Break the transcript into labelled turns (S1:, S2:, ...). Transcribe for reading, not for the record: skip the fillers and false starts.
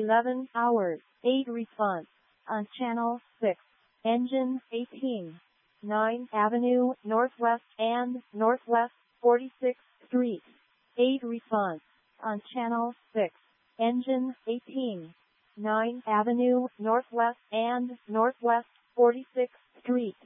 S1: 11 hours, 8 response. On channel 6. Engine 18. 9 Avenue, Northwest and Northwest 46th Street. 8 response. On channel 6. Engine 18. 9 Avenue, Northwest and Northwest 46th Street.